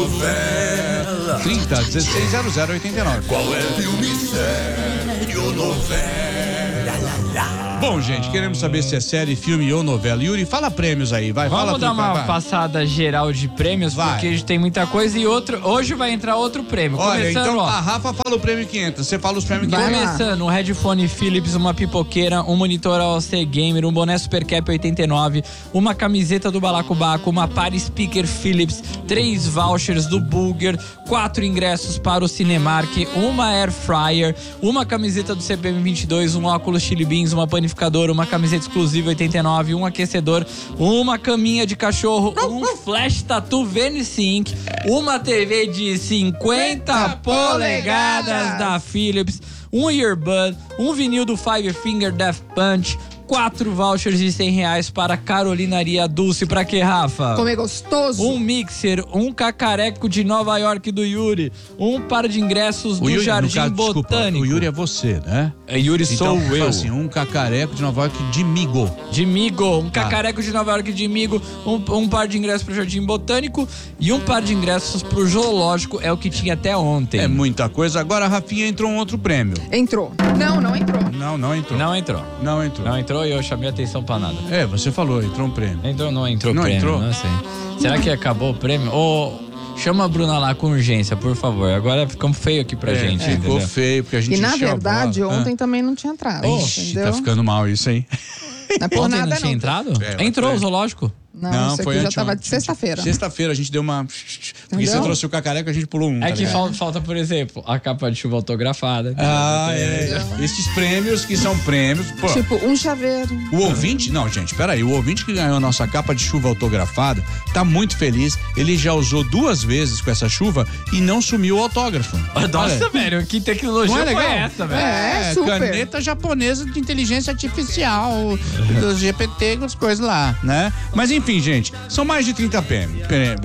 novela. 30160089. Qual é filme, série ou novela? Bom, gente, queremos saber se é série, filme ou novela. Yuri, fala prêmios aí, vai. Vamos dar uma passada geral de prêmios, porque tem muita coisa e hoje vai entrar outro prêmio. Olha, começando, então ó, a Rafa fala o prêmio que entra, você fala os prêmios que entram. Começando, um headphone Philips, uma pipoqueira, um monitor AOC Gamer, um boné Supercap 89, uma camiseta do Balacobaco, uma Party Speaker Philips, 3 vouchers do Burger, 4 ingressos para o Cinemark, uma Air Fryer, uma camiseta do CPM 22, um óculos Chili Beans, uma panificadora, uma camiseta exclusiva 89, um aquecedor, uma caminha de cachorro, um flash tattoo Venice Ink, uma TV de 50 polegadas da Philips, um earbud, um vinil do Five Finger Death Punch, 4 vouchers de R$100 para Carolinaria Dulce. Pra quê, Rafa? Comer gostoso. Um mixer, um cacareco de Nova York do Yuri, um par de ingressos do Yuri, Jardim caso, Botânico. Desculpa, o Yuri é você, né? Yuri sou então, eu. Assim, um cacareco de Nova York de Migo. Um cacareco de Nova York de Migo, um par de ingressos pro Jardim Botânico e um par de ingressos pro Zoológico, é o que tinha até ontem. É muita coisa. Agora, Rafinha, entrou um outro prêmio. Entrou. Não entrou. Não entrou. Não entrou. Não entrou. Não entrou e eu chamei atenção pra nada. É, você falou, entrou um prêmio. Entrou, não entrou Não prêmio, entrou? não sei. Será que acabou o prêmio? Chama a Bruna lá com urgência, por favor. Agora ficamos feio aqui pra gente, Ficou entendeu? feio, porque a gente E na encheu a verdade, bola. ontem também não tinha entrado. Ixi, entendeu? tá ficando mal isso, hein? Não é por Ontem nada, não tinha entrado? Entrou o zoológico? Não, isso foi aqui já antes, tava ontem. de sexta-feira. Sexta-feira a gente deu uma... Porque você trouxe o cacareco, a gente pulou um. É tá que ligado? falta, por exemplo, a capa de chuva autografada. Esses prêmios que são prêmios... Pô, Tipo, um chaveiro. o ouvinte... Não, gente, peraí. O ouvinte que ganhou a nossa capa de chuva autografada tá muito feliz. Ele já usou 2 vezes com essa chuva e não sumiu o autógrafo. Nossa, velho, que tecnologia Não é legal? foi essa, velho? É, super. Caneta japonesa de inteligência artificial, dos GPT, as coisas lá, né? Mas enfim, gente, são mais de 30 prêmios.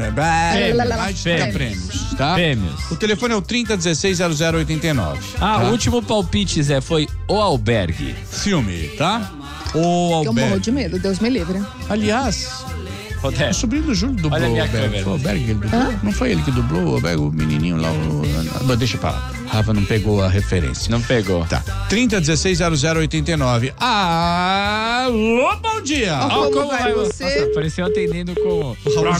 Mais de 30 prêmios, tá? Prêmios. O telefone é o 30160089. Ah, tá? o último palpite, Zé, foi O Albergue. Filme, tá? O Eu morro Albergue. de medo, Deus me livre. Aliás, o Rodé. sobrinho do Júlio dublou Olha a o minha Albergue. câmera. Foi o Albergue que ele dublou? Não foi ele que dublou o Albergue, o menininho lá. Deixa pra lá. Rafa não pegou a referência. Não pegou. Tá. 30160089. Alô, bom dia! Ó, como vai você? Nossa, pareceu atendendo com... Pra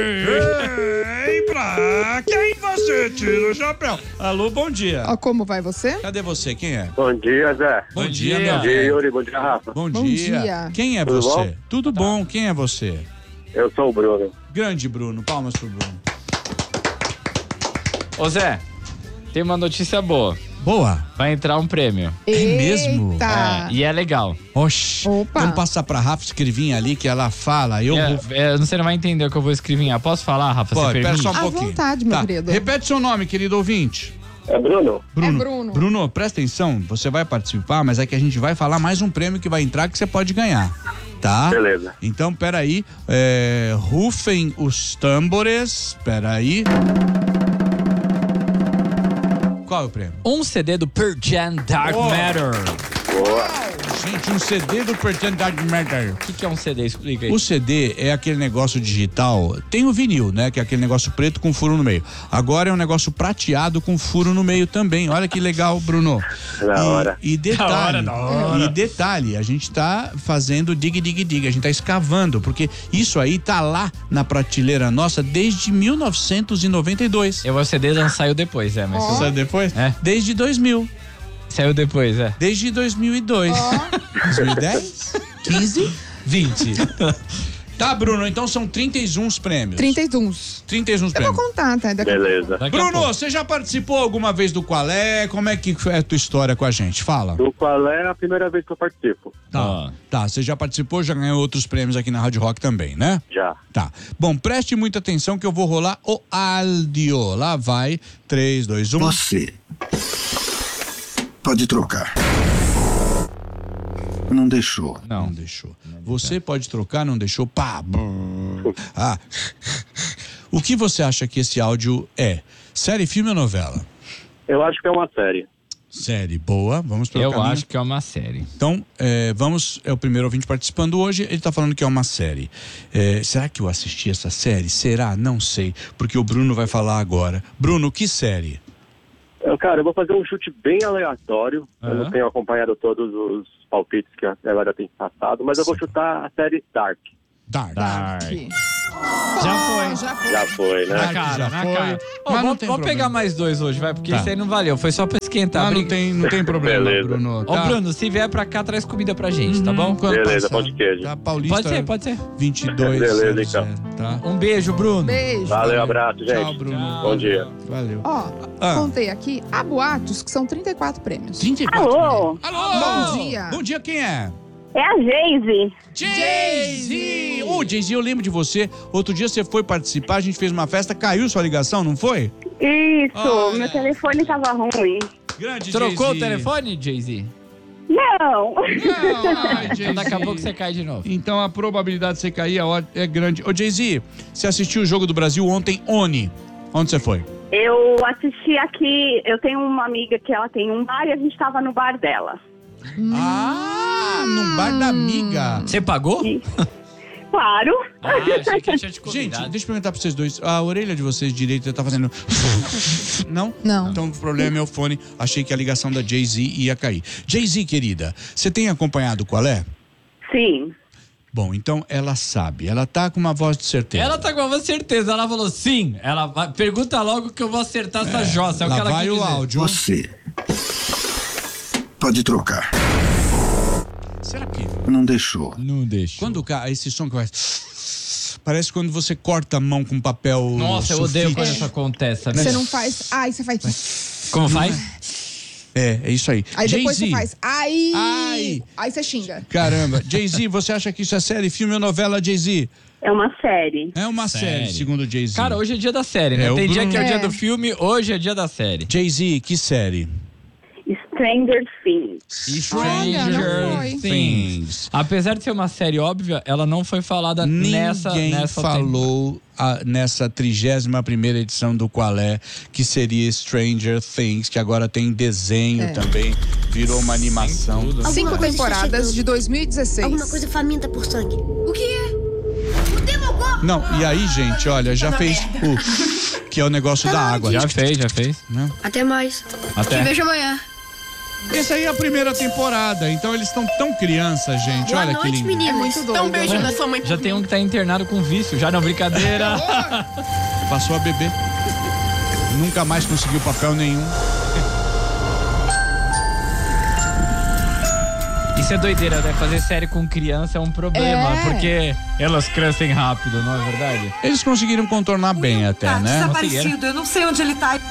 quem? Pra quem você tira o chapéu? Alô, bom dia. Ó, como vai você? Cadê você? Quem é? Bom dia, Zé. Bom dia. meu Bom dia, velho. Yuri. Bom dia, Rafa. Bom Bom dia. dia. Quem é Tudo você? bom? Tudo bom. Quem é você? Eu sou o Bruno. Grande Bruno. Palmas pro Bruno. Ô, Zé, tem uma notícia boa. Boa. Vai entrar um prêmio. É mesmo? Eita. E é legal. Oxi. Opa. Vamos passar pra Rafa escrevinha ali que ela fala. Eu vou... Você não vai entender o que eu vou escrevinhar. Posso falar, Rafa? Pode, Você pera permite? só um À pouquinho. vontade, meu Tá. querido. Repete seu nome, querido ouvinte. É Bruno? Bruno. É Bruno. Bruno, presta atenção, você vai participar, mas é que a gente vai falar mais um prêmio que vai entrar que você pode ganhar, tá? Beleza. Então, peraí, rufem os tambores, peraí. Qual é o prêmio? Um CD do Pearl Jam Dark Matter. Boa. Gente, um CD do Pretend Dark Matter. O que é um CD? Explica aí. O CD é aquele negócio digital, tem o vinil, né? Que é aquele negócio preto com furo no meio. Agora é um negócio prateado com furo no meio também. Olha que legal, Bruno. Da hora. E detalhe, Da hora. e detalhe, a gente tá fazendo dig, a gente tá escavando, porque isso aí tá lá na prateleira nossa desde 1992. O CD não saiu depois, mas... Sabe depois? É. Desde 2000. Saiu depois, Desde 2002. 2010, 15, 20. Tá, Bruno, então são 31 prêmios. 31. 31 Eu vou prêmios. contar, tá? Daqui a pouco. Beleza. Daqui a Bruno, pouco. você já participou alguma vez do Qual é? Como é que é a tua história com a gente? Fala. Do qual é a primeira vez que eu participo? Ó. Tá, você já participou, já ganhou outros prêmios aqui na Rádio Rock também, né? Já. Tá. Bom, preste muita atenção que eu vou rolar o áudio. Lá vai. 3, 2, 1. Você pode trocar. Não deixou. Não deixou. Você pode trocar, não deixou. Pá. Ah. O que você acha que esse áudio é? Série, filme ou novela? Eu acho que é uma série. Série, boa. Vamos pelo Eu caminho. acho que é uma série. Então, é o primeiro ouvinte participando hoje, ele tá falando que é uma série. Será que eu assisti essa série? Será? Não sei, porque o Bruno vai falar agora. Bruno, que série? Cara, eu vou fazer um chute bem aleatório. Eu não tenho acompanhado todos os palpites que a galera tem passado, mas eu vou chutar a série Dark. Dark. Já foi, né? Na cara, já na foi. cara. Mas não Vamos tem problema. pegar mais 2 hoje, vai, porque Tá. isso aí não valeu. Foi só pra esquentar. Não tem problema, Beleza. Bruno. Ô, Bruno, se vier pra cá, traz comida pra gente, tá bom? Quanto Beleza, passar? pão de queijo. Tá, Paulista. Pode ser. 22. Beleza, então. Tá? Um beijo, Bruno. Beijo. Valeu, abraço, gente. Tchau, Bruno. Bom dia. Valeu. Ó, Ah. contei aqui, há boatos que são 34 prêmios. 34. Alô? Alô! Bom dia. Bom dia, quem é? É a Geise. Jay-Z! Ô, Jay-Z, eu lembro de você. Outro dia você foi participar, a gente fez uma festa, caiu sua ligação, não foi? Isso, Olha. meu telefone tava ruim. Grande Trocou o Jay-Z. telefone, Jay-Z? Não. Não, ai, Então Jay-Z. daqui a pouco você cai de novo. Então a probabilidade de você cair é grande. Ô, Jay-Z, você assistiu o Jogo do Brasil ontem, Onde você foi? Eu assisti aqui, eu tenho uma amiga que ela tem um bar e a gente tava no bar dela. Num bar da amiga. Você pagou? E- Claro. Ah, achei que ele tinha te Gente, convidado. deixa eu perguntar pra vocês dois. A orelha de vocês direita tá fazendo... Não? Não. Então o problema é meu fone. Achei que a ligação da Jay-Z ia cair. Jay-Z, querida, você tem acompanhado qual é? Sim. Bom, então ela sabe. Ela tá com uma voz de certeza. Ela tá com uma certeza. Ela falou sim. Ela pergunta logo que eu vou acertar essa jossa. É o que Lá ela vai quer o dizer. áudio. Você pode trocar. Será que... Não deixou. Não deixa. Quando esse som que faz... Parece quando você corta a mão com papel Nossa, eu odeio sulfite. quando isso acontece, sabe? Você não faz. Ai, você faz. Como faz? É isso aí. Aí depois Jay-Z, você faz. Ai. Ai. Aí você xinga. Caramba. Jay-Z, você acha que isso é série, filme ou novela, Jay-Z? É uma série. É uma série, segundo o Jay-Z. Cara, hoje é dia da série, né? É, o Tem dia Bruno- que é o dia É. do filme, hoje é dia da série. Jay-Z, que série? Stranger Things. Olha, não foi. Things. Apesar de ser uma série óbvia, ela não foi falada nessa falou nessa 31ª edição do Qual É, que seria Stranger Things, que agora tem desenho também, virou uma animação. Alguma 5 coisa está temporadas chegando. de 2016. Alguma coisa faminta por sangue. O que é? O Demogorgon! Não, e aí, gente, olha, já fez que é o negócio da água. Já fez. Até mais. Até. Te vejo amanhã. Essa aí é a primeira temporada, então eles estão tão crianças, gente. Boa olha que noite, lindo. meninas. É muito doido. na sua mãe. Já tem um que tá internado com vício, já não, brincadeira. Passou a beber. Nunca mais conseguiu papel nenhum. Isso é doideira, né? Fazer série com criança é um problema, É. porque elas crescem rápido, não é verdade? Eles conseguiram contornar bem até, Tá né? desaparecido, eu não sei onde ele tá.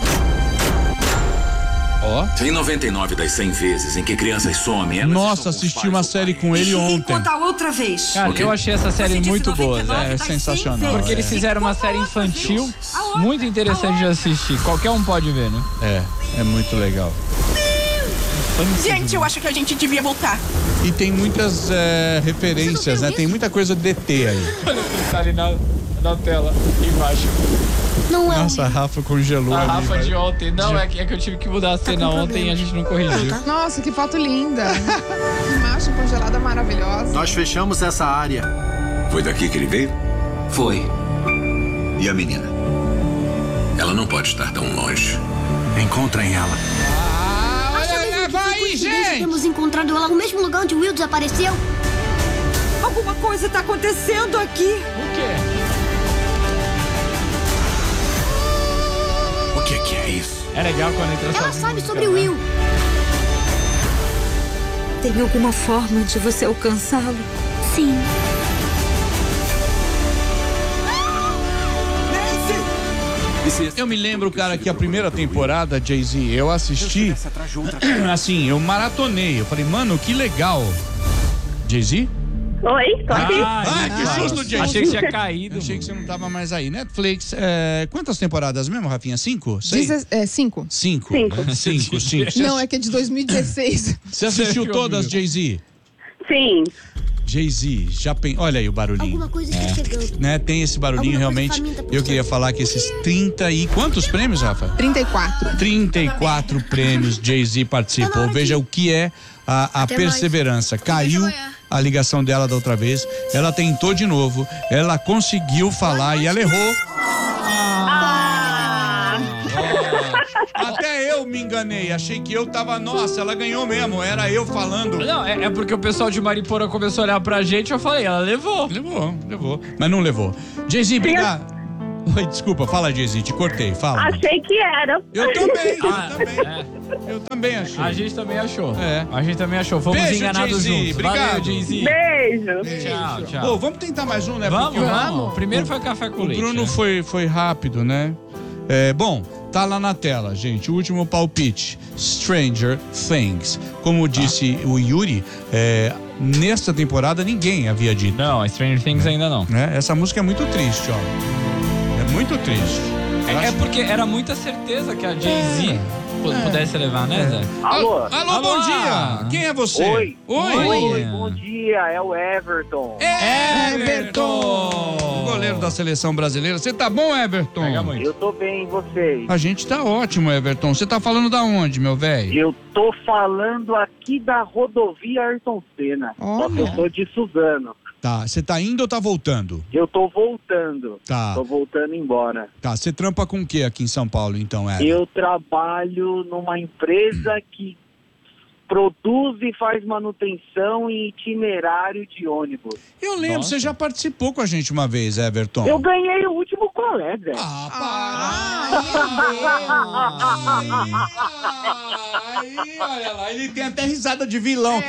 Ó. Em 99 das 100 vezes em que crianças somem, elas Nossa, estão com os assisti pais uma ou série pais. com ele Deixa eu ontem. contar outra vez. Cara, eu achei essa série Você disse muito boa, 99, Zé. É tá sensacional. sem Porque ver. eles fizeram uma série infantil muito interessante de assistir. Qualquer um pode ver, né? É muito legal. Gente, eu acho que a gente devia voltar. E tem muitas referências, né? Tem muita coisa de ET aí. Olha o que tá ali na tela, embaixo. Não é Nossa, a Rafa congelou A ali. Rafa vai. de ontem. Não, é que eu tive que mudar a cena com ontem problema. e a gente não corrigiu. Nossa, que foto linda. Que imagem congelada maravilhosa. Nós fechamos essa área. Foi daqui que ele veio? Foi. E a menina? Ela não pode estar tão longe. Encontrem ela. Vai aí, gente! Temos encontrado ela no mesmo lugar onde o Will desapareceu. Alguma coisa tá acontecendo aqui. O quê? O que é isso? É legal quando entra essa Ela sabe música, sobre o né? Will. Tem alguma forma de você alcançá-lo? Sim. Eu me lembro, cara, que a primeira temporada, Jay-Z, eu assisti, assim, eu maratonei. Eu falei, mano, que legal. Jay-Z? Oi, tô aqui. Ai, que susto, Jay-Z. Achei que tinha caído. Eu achei que você não tava mais aí. Netflix, quantas temporadas mesmo, Rafinha? 5? 6? 5. 5. Cinco. 5. Não, é que é de 2016. Você assistiu Sério, todas, amigo? Jay-Z? Sim. Jay-Z, olha aí o barulhinho. Alguma coisa está chegando. Né? Tem esse barulhinho realmente. Eu queria falar que esses 30 e... Quantos prêmios, Rafa? 34. 34 prêmios Jay-Z participou. Veja o que é a perseverança. Caiu a ligação dela da outra vez. Ela tentou de novo. Ela conseguiu falar e ela errou. Até eu me enganei, achei que eu tava, nossa, ela ganhou mesmo, era eu falando. Não, é porque o pessoal de Mariporã começou a olhar pra gente, eu falei, ela levou. Levou, mas não levou. Jay-Z, obrigado. Oi, desculpa, fala, Jay-Z, te cortei, fala. Achei que era. Eu também. Eu também achei. A gente também achou. A gente também achou, fomos beijo, enganados Jay-Z, juntos. obrigado. Valeu, Jay-Z. Beijo. Tchau. Pô, vamos tentar mais um, né? Vamos. Primeiro foi café com leite. O Bruno foi rápido, né? Bom, tá lá na tela, gente. O último palpite: Stranger Things. Como disse o Yuri, nesta temporada ninguém havia dito. Não, Stranger Things ainda não. Essa música é muito triste, ó. É muito triste. Porque era muita certeza que a Jay-Z pudesse levar, né, Zé? Alô, bom dia. Quem é você? Oi, bom dia. É o Everton. Everton! O goleiro da seleção brasileira. Você tá bom, Everton? Pega muito. Eu tô bem, e vocês? A gente tá ótimo, Everton. Você tá falando da onde, meu velho? Eu tô falando aqui da rodovia Ayrton Senna. Só que eu sou de Suzano. Tá, você tá indo ou tá voltando? Eu tô voltando. Tá. Tô voltando embora. Tá, você trampa com o que aqui em São Paulo, então, Everton? Eu trabalho numa empresa que produz e faz manutenção em itinerário de ônibus. Eu lembro, você já participou com a gente uma vez, Everton. Eu ganhei o último colé, Zé. Olha lá, ele tem até risada de vilão.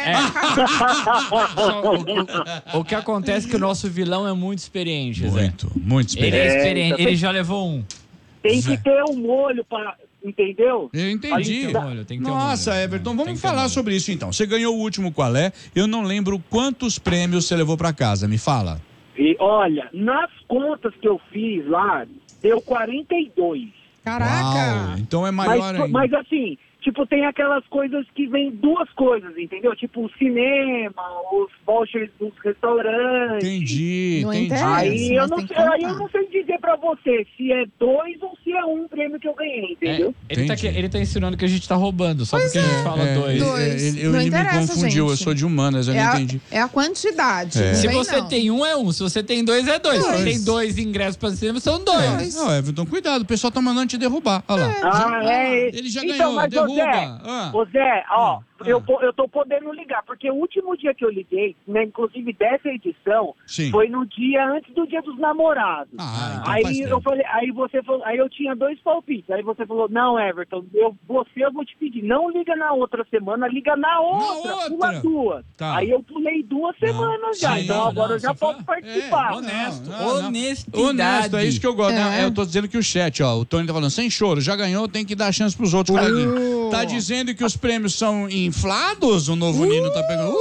O que acontece é que o nosso vilão é muito experiente, Zé. Muito experiente. Ele é experiente, ele já levou um. Tem que ter um molho para... Entendeu? Eu entendi. Tem que ter Nossa, molho. Everton, vamos falar sobre isso então. Você ganhou o último qual é? Eu não lembro quantos prêmios você levou pra casa, me fala. E olha, nas contas que eu fiz lá, deu 42. Caraca! Uau, então é maior ainda. Mas assim, tipo, tem aquelas coisas que vem duas coisas, entendeu? Tipo, o cinema, os vouchers dos restaurantes. Entendi. Aí eu não sei dizer pra você se é 2 ou se é um prêmio que eu ganhei, entendeu? Ele tá ensinando que a gente tá roubando, só porque a gente fala 2. Ele me confundiu, eu sou de humanas, eu não entendi. É a quantidade. Se você tem um, é um. Se você tem 2, é 2. Se você tem 2 ingressos pra cinema, são 2. Não, Everton, cuidado, o pessoal tá mandando te derrubar. Olha lá. Ele já ganhou, mas derruba. Ô Zé, eu tô podendo ligar, porque o último dia que eu liguei, né, inclusive dessa edição, foi no dia antes do Dia dos Namorados. Então aí eu falei, aí eu tinha 2 palpites. Aí você falou, não, Everton, eu vou te pedir, não liga na outra semana, liga na outra. Pula 2. Tá. Aí eu pulei 2 semanas já, então agora eu já posso participar. Honestidade. É isso que eu gosto. Eu tô dizendo que o chat, o Tony tá falando, sem choro, já ganhou, tem que dar chance pros outros. Tá dizendo que os prêmios são inflados? O novo Nino tá pegando.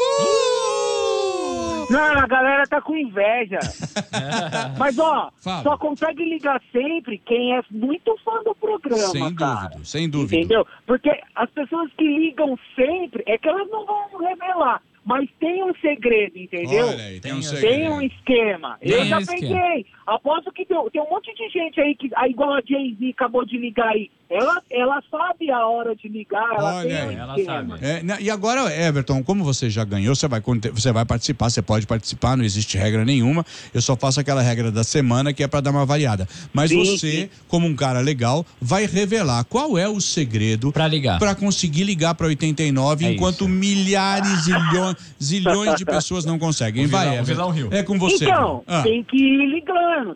Não, a galera tá com inveja. Mas, só consegue ligar sempre quem é muito fã do programa, Sem dúvida. Entendeu? Porque as pessoas que ligam sempre, é que elas não vão revelar. Mas tem um segredo, entendeu? Olha aí, tem um segredo. Tem um esquema. Eu já peguei. Aposto que tem um monte de gente aí, igual a Jay-Z acabou de ligar aí. Ela sabe a hora de ligar, ela tem um esquema. E agora, Everton, como você já ganhou, você vai participar, você pode participar, não existe regra nenhuma. Eu só faço aquela regra da semana que é pra dar uma variada. Mas você, como um cara legal, vai revelar qual é o segredo pra conseguir ligar pra 89, enquanto milhares, zilhões de pessoas não conseguem. Vai, Everton. É com você. Então, tem que ir ligando.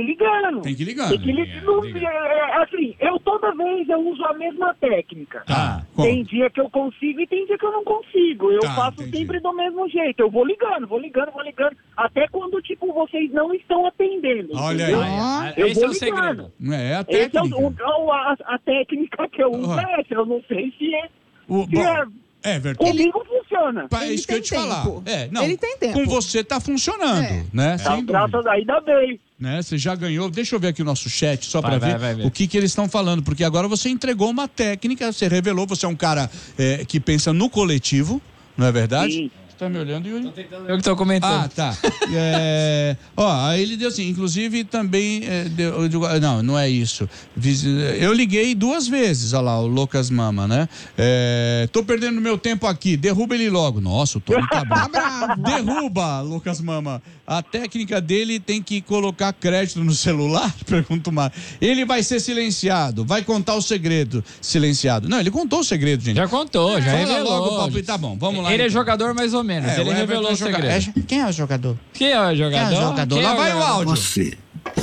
Assim, toda vez eu uso a mesma técnica. Tem dia que eu consigo e tem dia que eu não consigo. Eu faço sempre do mesmo jeito. Eu vou ligando. Até quando, tipo, vocês não estão atendendo. Olha aí. Esse é o segredo. É a técnica. A técnica que eu uso é essa. Eu não sei se é... Everton. Comigo funciona. É isso que eu ia te falar. Ele tem tempo. Com você tá funcionando, né? Sem dúvida. Ainda bem. Né? Você já ganhou. Deixa eu ver aqui o nosso chat só pra ver o que eles estão falando, porque agora você entregou uma técnica, você revelou, você é um cara que pensa no coletivo, não é verdade? Sim. Tá me olhando, Yuri? Eu que tô comentando. Ah, tá. Aí ele deu assim, inclusive também... não é isso. Eu liguei 2 vezes, olha lá, o Lucas Mama, né? Tô perdendo meu tempo aqui, derruba ele logo. Nossa, o Tony tá bravo. Derruba, Lucas Mama. A técnica dele tem que colocar crédito no celular? Pergunta o Mar. Ele vai ser silenciado, vai contar o segredo. Silenciado. Não, ele contou o segredo, gente. Já contou, já revelou. Logo, papo, tá bom, vamos lá. Ele então. é jogador mais ou menos, ele revelou o segredo. Quem é o jogador? Quem é o jogador? Lá vai o áudio. Você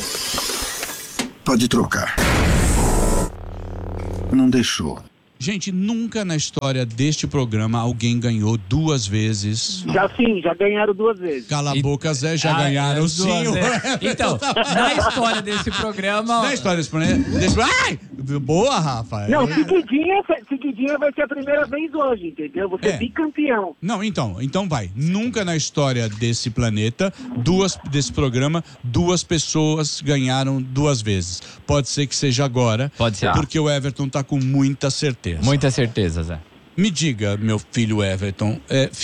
pode trocar. Não deixou. Gente, nunca na história deste programa alguém ganhou 2 vezes. Já ganharam 2 vezes. Cala a boca, Zé, já ganharam sim. Então, na história desse programa... Na história desse programa... Ai! Boa, Rafa. Não, seguidinha vai ser a primeira vez hoje, entendeu? Você é bicampeão. Não, então vai. Nunca na história desse planeta, desse programa, 2 pessoas ganharam 2 vezes. Pode ser que seja agora. Pode ser. Porque o Everton tá com muita certeza. Muita certeza, Zé. Me diga, meu filho Everton,